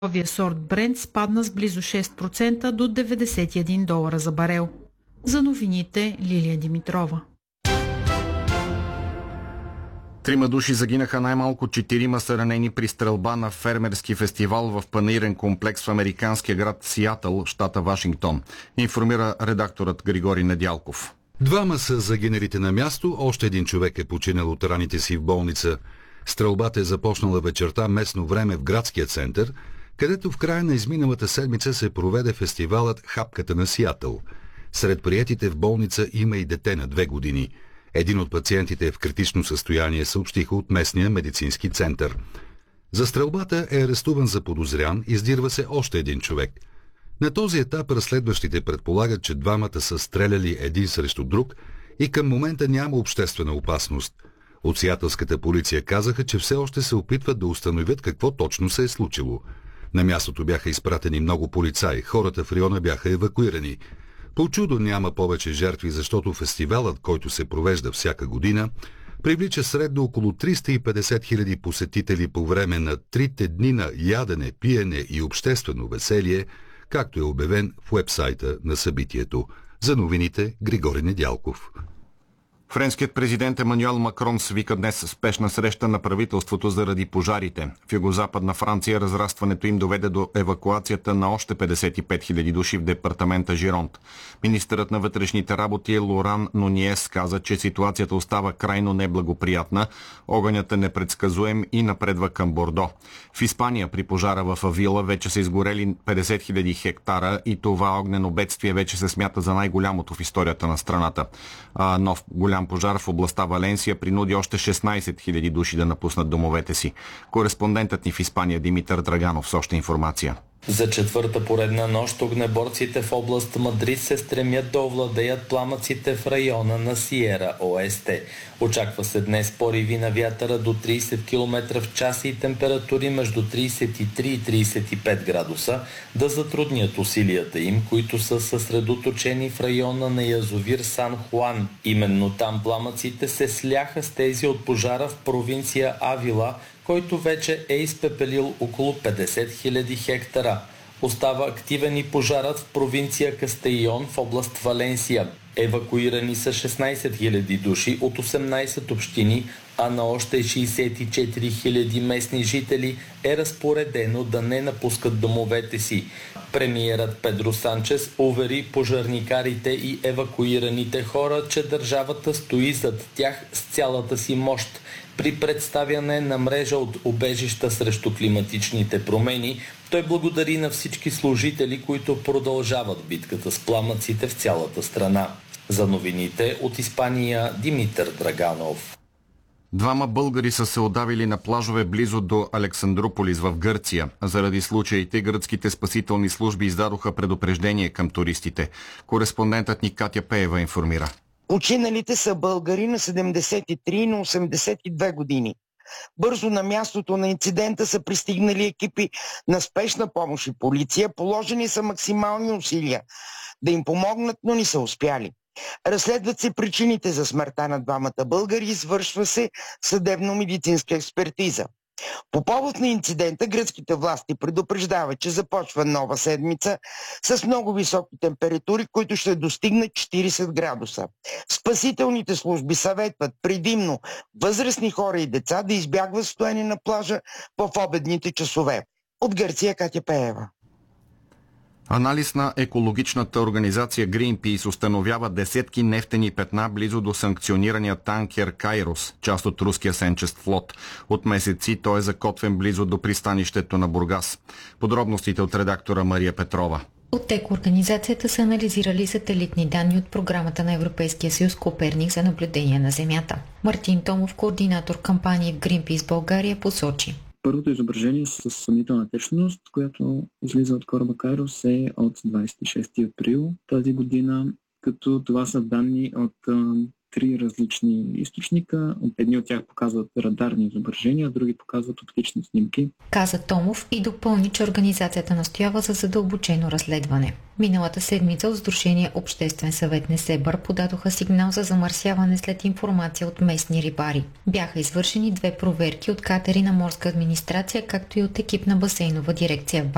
Новия сорт Брент спадна с близо 6% до $91 за барел. За новините Лилия Димитрова. 3 души загинаха, най-малко 4 са ранени при стрелба на фермерски фестивал в панаирен комплекс в американския град Сиатъл, щата Вашингтон. Информира редакторът Григорий Недялков. 2 са загиналите на място, още 1 човек е починал от раните си в болница. Стрелбата е започнала вечерта местно време в градския център, където в края на изминалата седмица се проведе фестивалът Хапката на Сиатъл. Сред приетите в болница има и дете на 2 години. Един от пациентите е в критично състояние, съобщиха от местния медицински център. За стрелбата е арестуван заподозрян, издирва се още 1 човек. На този етап разследващите предполагат, че 2 са стреляли един срещу друг и към момента няма обществена опасност. От сиатълската полиция казаха, че все още се опитват да установят какво точно се е случило. На мястото бяха изпратени много полицаи, хората в района бяха евакуирани. По чудо няма повече жертви, защото фестивалът, който се провежда всяка година, привлича средно около 350 хиляди посетители по време на 3 дни на ядене, пиене и обществено веселие, както е обявен в уебсайта на събитието. За новините Григорий Недялков. Френският президент Емануел Макрон свика днес спешна среща на правителството заради пожарите. В югозападна Франция разрастването им доведе до евакуацията на още 55 000 души в департамента Жиронт. Министърът на вътрешните работи Лоран Нуниес каза, че ситуацията остава крайно неблагоприятна, огънят е непредсказуем и напредва към Бордо. В Испания при пожара в Авила вече са изгорели 50 000 хектара и това огнено бедствие вече се смята за най-голямото в историята на страната. Нов голям пожар в областта Валенсия принуди още 16 000 души да напуснат домовете си. Кореспондентът ни в Испания Димитър Драганов с още информация. За 4-та поредна нощ огнеборците в област Мадрид се стремят да овладеят пламъците в района на Сиера Оесте. Очаква се днес пориви на вятъра до 30 км в час и температури между 33 и 35 градуса да затруднят усилията им, които са съсредоточени в района на язовир Сан Хуан. Именно там пламъците се сляха с тези от пожара в провинция Авила, който вече е изпепелил около 50 000 хектара. Остава активен и пожарът в провинция Кастейон в област Валенсия. Евакуирани са 16 000 души от 18 общини, а на още 64 000 местни жители е разпоредено да не напускат домовете си. Премиерът Педро Санчес увери пожарникарите и евакуираните хора, че държавата стои зад тях с цялата си мощ. При представяне на мрежа от убежища срещу климатичните промени, той благодари на всички служители, които продължават битката с пламъците в цялата страна. За новините от Испания Димитър Драганов. 2 българи са се удавили на плажове близо до Александрополис в Гърция. Заради случаите гръцките спасителни служби издадоха предупреждение към туристите. Кореспондентът ни Катя Пеева информира. Починалите са българи на 73 и на 82 години. Бързо на мястото на инцидента са пристигнали екипи на спешна помощ и полиция. Положени са максимални усилия да им помогнат, но не са успяли. Разследват се причините за смъртта на 2 българи, извършва се съдебно-медицинска експертиза. По повод на инцидента гръцките власти предупреждават, че започва нова седмица с много високи температури, които ще достигнат 40 градуса. Спасителните служби съветват предимно възрастни хора и деца да избягват стоене на плажа в обедните часове. От Гърция Катя Пеева. Анализ на екологичната организация Greenpeace установява десетки нефтени петна близо до санкционирания танкер Кайрос, част от руския сенчест флот. От месеци той е закотвен близо до пристанището на Бургас. Подробностите от редактора Мария Петрова. От екоорганизацията са анализирали сателитни данни от програмата на Европейския съюз Коперник за наблюдение на Земята. Мартин Томов, координатор кампании в Greenpeace България, посочи. Първото изображение с съмнителна течност, която излиза от кораба Кайрос, е от 26 април тази година, като това са данни от 3 различни източника. Едни от тях показват радарни изображения, а други показват оптични снимки. Каза Томов и допълни, че организацията настоява за задълбочено разследване. Миналата седмица от Сдружение Обществен съвет Несебър подадоха сигнал за замърсяване след информация от местни рибари. Бяха извършени 2 проверки от катери на морска администрация, както и от екип на басейнова дирекция в